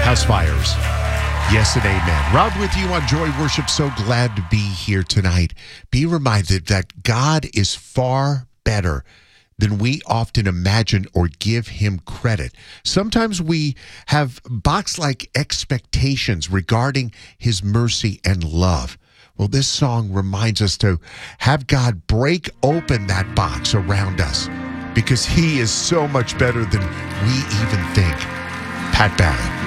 House fires. Yes and amen. Rob with you on Joy Worship. So glad to be here tonight. Be reminded that God is far better than we often imagine or give him credit. Sometimes we have box-like expectations regarding his mercy and love. Well, this song reminds us to have God break open that box around us because he is so much better than we even think. Pat Barrett.